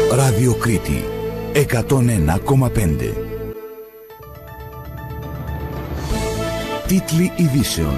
Ράδιο Κρήτη 101,5. Τίτλοι ειδήσεων.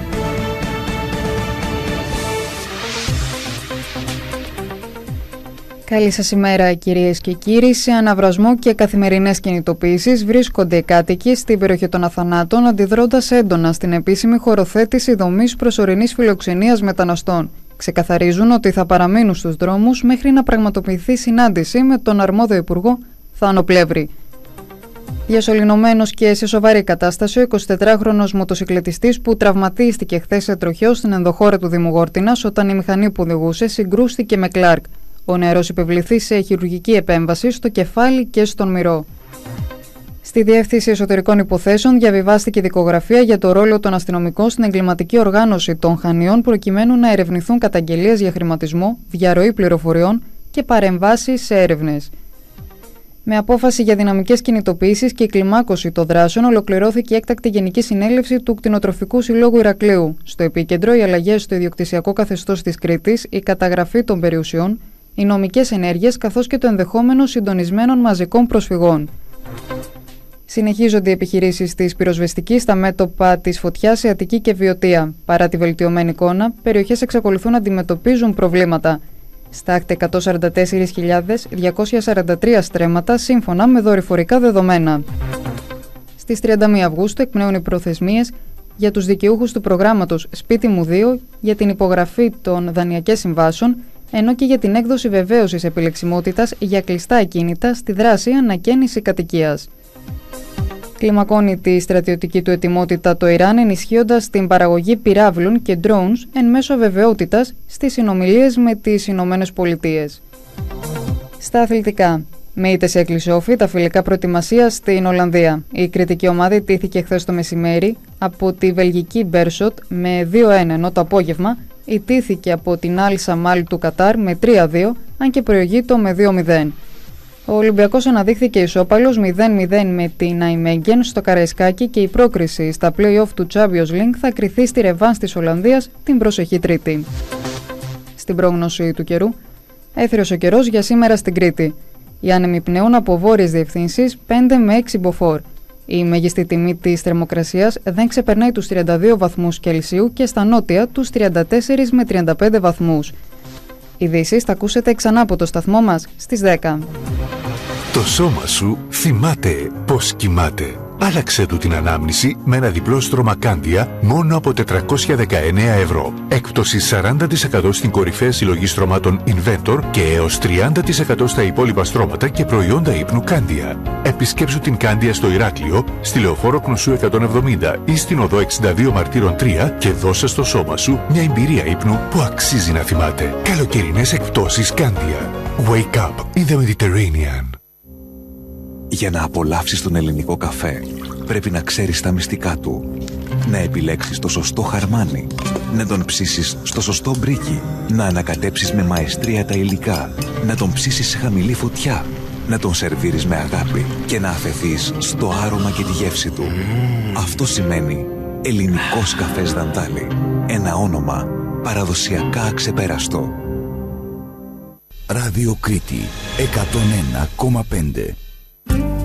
Καλή σας ημέρα κυρίες και κύριοι. Σε αναβρασμό και καθημερινές κινητοποιήσεις βρίσκονται οι κάτοικοι στην περιοχή των Αθανάτων, αντιδρώντας έντονα στην επίσημη χωροθέτηση δομής προσωρινής φιλοξενίας μεταναστών. Ξεκαθαρίζουν ότι θα παραμείνουν στους δρόμους μέχρι να πραγματοποιηθεί συνάντηση με τον αρμόδιο υπουργό Θάνο Πλεύρη. Διασωληνωμένος και σε σοβαρή κατάσταση ο 24χρονος μοτοσικλετιστής που τραυματίστηκε χθες σε τροχαίο στην ενδοχώρα του Δήμου Γόρτινας όταν η μηχανή που οδηγούσε συγκρούστηκε με κλάρκ. Ο νεαρός υπευλήθη σε χειρουργική επέμβαση στο κεφάλι και στον μυρό. Στη Διεύθυνση Εσωτερικών Υποθέσεων διαβιβάστηκε δικογραφία για το ρόλο των αστυνομικών στην εγκληματική οργάνωση των Χανιών προκειμένου να ερευνηθούν καταγγελίες για χρηματισμό, διαρροή πληροφοριών και παρεμβάσεις σε έρευνες. Με απόφαση για δυναμικές κινητοποιήσεις και κλιμάκωση των δράσεων, ολοκληρώθηκε η έκτακτη Γενική Συνέλευση του Κτηνοτροφικού Συλλόγου Ηρακλείου. Στο επίκεντρο, οι αλλαγές στο ιδιοκτησιακό καθεστώς της Κρήτης, η καταγραφή των περιουσιών, οι νομικές ενέργειες καθώς και το ενδεχόμενο συντονισμένων μαζικών προσφυγών. Συνεχίζονται οι επιχειρήσεις της πυροσβεστικής στα μέτωπα της φωτιάς σε Αττική και Βιωτία. Παρά τη βελτιωμένη εικόνα, περιοχές εξακολουθούν να αντιμετωπίζουν προβλήματα. Στάχτε 144.243 στρέμματα σύμφωνα με δορυφορικά δεδομένα. Στις 31 Αυγούστου εκπνέουν οι προθεσμίες για τους δικαιούχους του προγράμματος Σπίτι μου 2 για την υπογραφή των δανειακών συμβάσεων, ενώ και για την έκδοση βεβαίωσης επιλεξιμότητας για κλειστά ακίνητα στη δράση ανακαίνιση κατοικίας. Κλιμακώνει τη στρατιωτική του ετοιμότητα το Ιράν, ενισχύοντας την παραγωγή πυράβλων και drones εν μέσω αβεβαιότητας στις συνομιλίες με τις Ηνωμένες Πολιτείες. Στα αθλητικά. Με ήττες σε Κλεισόφι, τα φιλικά προετοιμασία στην Ολλανδία. Η κριτική ομάδα ιτήθηκε χθες το μεσημέρι από τη βελγική Μπέρσοτ με 2-1, ενώ το απόγευμα ιτήθηκε από την Αλ Σαμάλ του Κατάρ με 3-2, αν και προηγείτο με 2-0. Ο Ολυμπιακός αναδείχθηκε ισόπαλος 0-0 με την Αϊμέγγεν στο Καραϊσκάκι και η πρόκριση στα play-off του Champions League θα κριθεί στη ρεβάνς της Ολλανδίας την προσεχή Τρίτη. Στην πρόγνωση του καιρού, έθριος ο καιρός για σήμερα στην Κρήτη. Οι άνεμοι πνέουν από βόρειες διευθύνσεις 5 με 6 μποφόρ. Η μέγιστη τιμή της θερμοκρασίας δεν ξεπερνάει τους 32 βαθμούς Κελσίου και στα νότια τους 34 με 35 βαθμούς. Ειδήσεις θα ακούσετε ξανά από το σταθμό μας στις 10. Το σώμα σου θυμάται πώς κοιμάται. Άλλαξε του την ανάμνηση με ένα διπλό στρώμα Κάνδια μόνο από 419 ευρώ. Έκπτωση 40% στην κορυφαία συλλογή στρωμάτων Inventor και έως 30% στα υπόλοιπα στρώματα και προϊόντα ύπνου Κάνδια. Επισκέψου την Κάνδια στο Ηράκλειο, στη Λεωφόρο Κνουσού 170 ή στην Οδό 62 Μαρτύρων 3 και δώσε στο σώμα σου μια εμπειρία ύπνου που αξίζει να θυμάται. Καλοκαιρινές εκπτώσεις Κάνδια. Wake up in the Mediterranean. Για να απολαύσεις τον ελληνικό καφέ, πρέπει να ξέρεις τα μυστικά του. Να επιλέξεις το σωστό χαρμάνι, να τον ψήσεις στο σωστό μπρίκι, να ανακατέψεις με μαεστρία τα υλικά, να τον ψήσεις σε χαμηλή φωτιά, να τον σερβίρεις με αγάπη και να αφαιθείς στο άρωμα και τη γεύση του. Αυτό σημαίνει ελληνικός καφές Δαντάλη. Ένα όνομα παραδοσιακά αξεπέραστο. Ράδιο Κρήτη 101,5.